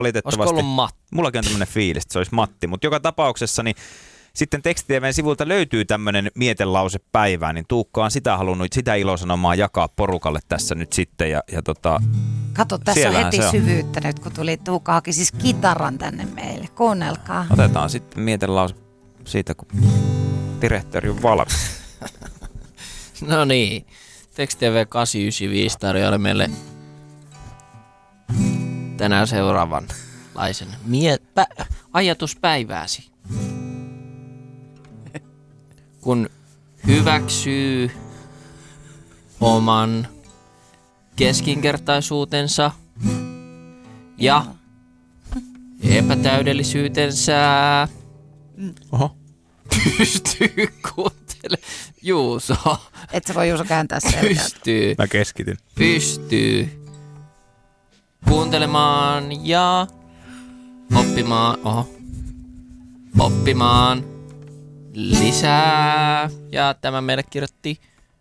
valitettavasti. Olisiko ollut Matti? Mullakin on tämmöinen fiilis, että se olisi Matti, mutta joka tapauksessa niin sitten Teksti-TV:n sivulta löytyy tämmöinen mietelause päivään, niin Tuukka on sitä halunnut, sitä ilosanomaa jakaa porukalle tässä nyt sitten. Kato, tässä on heti syvyyttä nyt, kun tuli Tuukka haki siis kitaran tänne meille. Kuunnelkaa. Otetaan sitten mietelause siitä, kun direktori on valmis. No niin, Teksti-TV 895 tarjoaa meille tänään seuraavanlaisen ajatuspäivääsi. Kun hyväksyy oman keskinkertaisuutensa ja epätäydellisyytensä, Oho. pystyy kuuntelemaan. Juuso. Et sä voi Juuso kääntää selkää. Pystyy. Mä keskityn. Pystyy kuuntelemaan ja oppimaan lisää. Ja tämä meille kirjoitti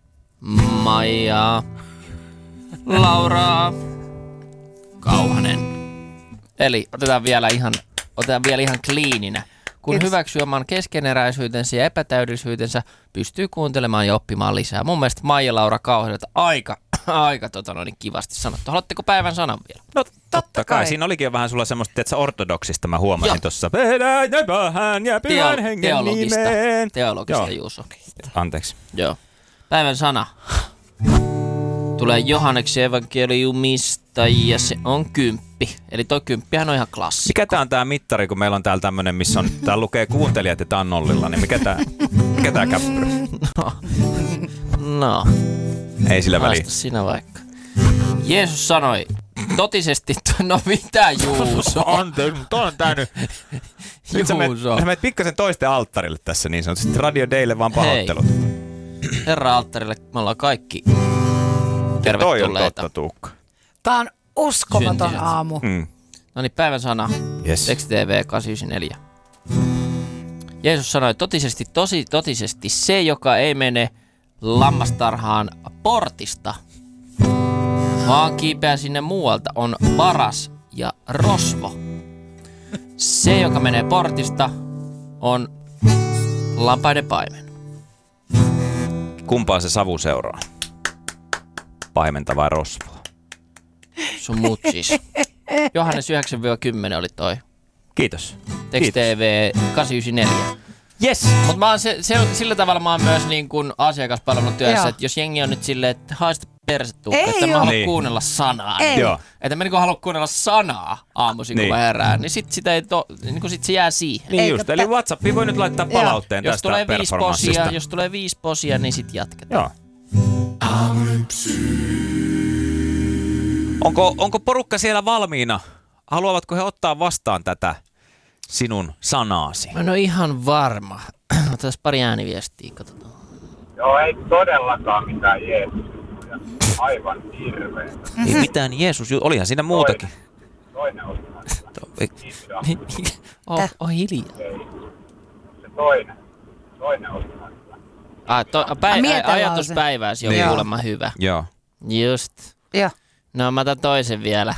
Maija Laura Kauhanen. Eli otetaan vielä ihan cleaninä. Kun hyväksyy oman keskeneräisyytensä ja epätäydellisyytensä, pystyy kuuntelemaan ja oppimaan lisää. Mun mielestä Maija Laura Kauhanen, aika kivasti sanottu. Haluatteko päivän sanan vielä? No totta kai. Siinä olikin jo vähän sulla semmoista, että ortodoksista mä huomasin tuossa. Vedän ja vähän ja pyhän hengen nimeen. Teologista Juuso. Anteeksi. Joo. Päivän sana tulee Johanneksen evankeliumista ja se on 10. Eli toi 10 on ihan klassikko. Mikä tää on tää mittari, kun meillä on täällä tämmönen, missä on, täällä lukee kuuntelijat ja tää on nollilla, niin mikä tää käppyrä? No. Ei sillä väliä. Haasta sinä vaikka. Jeesus sanoi, totisesti, no mitä Juuso? Anteeksi, mutta on tää nyt. Nyt sä menet pikkasen toisten alttarille tässä niin sanotusti. Radio Daylle vaan pahoittelut. Herra alttarille, me ollaan kaikki tervetulleita. Toi on totta, Tuukka. Tää on uskomaton aamu. No niin, päivän sana. Yes. Teksti-TV 894. Jeesus sanoi, totisesti se, joka ei mene lammastarhaan portista, vaan kiipeää sinne muualta, on varas ja rosvo. Se, joka menee portista, on lampaiden paimen. Kumpaa se savu seuraa? Paimenta vai rosvoa? Sun mutsis. Johannes 9-10 oli toi. Kiitos. Teksti-TV 894. Yes. Mutta mä oon sillä tavalla mä oon myös niin kuin asiakaspalvelutyössä, että jos jengi on nyt silleen, että haista persetuukka, että mä haluan kuunnella sanaa. Että mä niin halua kuunnella sanaa aamuisin, kun mä herään, niin sit sitä ei sit se jää siihen. Niin just, eli WhatsAppiin voi nyt laittaa palautteen tästä performanssista. Jos tulee 5 posia, niin sit jatketaan. Onko porukka siellä valmiina? Haluavatko he ottaa vastaan tätä sinun sanaasi? Mä en ole ihan varma. Otetaan pari ääniviestiä, katsotaan. Joo, ei todellakaan mitään Jeesus-juttuja. Aivan hirveä. Ei mitään Jeesus, olihan siinä muutakin. Toinen on hiljaa. Se toinen on ajatuspäivääsi on kuulemma hyvä. Joo. Just. Joo. No mä otan toisen vielä.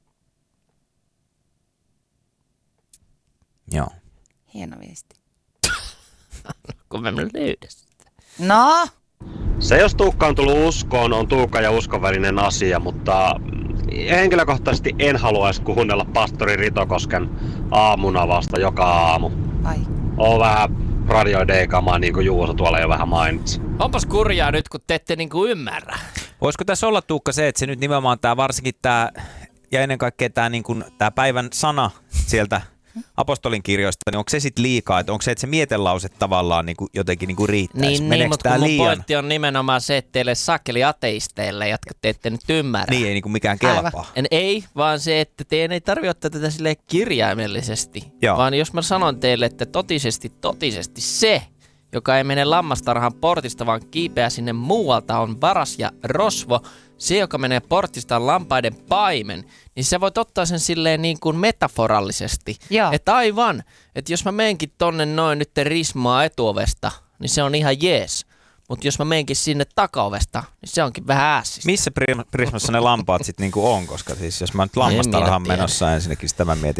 Joo. Hieno viesti. Kun mä löydän sitä. No? Se, jos Tuukka on tullut uskoon, on Tuukka ja uskon välinen asia, mutta henkilökohtaisesti en haluaisi kuunnella pastori Ritokosken aamunavasta joka aamu. Ai. On vähän Radio Day-kamaa, niin kuin Juuso tuolla jo vähän mainitsi. Onpas kurjaa nyt, kun te ette niinku ymmärrä. Voisiko tässä olla, Tuukka, se, että se nyt nimenomaan tämä varsinkin tämä, ja ennen kaikkea tämä niin päivän sana sieltä apostolin kirjoista, niin onko se sitten liikaa, että onko se, että se mietelause tavallaan niin kuin jotenkin niin kuin riittäisi? Niin, mutta kun mun pointti on nimenomaan se, että teille sakeli ateisteille, jotka te ette nyt ymmärrä. Niin, ei niin kuin mikään kelpaa. Ei, vaan se, että teidän ei tarvitse ottaa tätä silleen kirjaimellisesti. Joo. Vaan jos mä sanon teille, että totisesti se, joka ei mene lammastarhan portista, vaan kiipeää sinne muualta, on varas ja rosvo. Se, joka menee portista, on lampaiden paimen. Niin sä voit ottaa sen silleen niin kuin metaforallisesti. Että aivan, että jos mä menenkin tonne noin nyt rismaa etuovesta, niin se on ihan jees. Mutta jos mä menenkin sinne takaovesta, niin se onkin vähän äässistä. Missä Prismassa ne lampaat sitten niinku on? Koska siis jos mä nyt lammastarhaan menossa ensinnäkin, sitä mä mietin